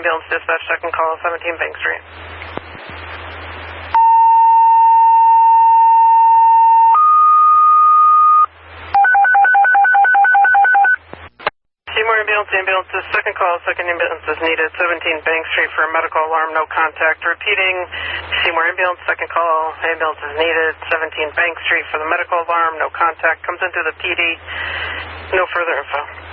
ambulance dispatch, second call, 17 Bank Street. Seymour ambulance is second call, second ambulance is needed, 17 Bank Street for a medical alarm, no contact. Repeating, Seymour ambulance, second call, ambulance is needed, 17 Bank Street for the medical alarm, no contact. Comes into the PD, no further info.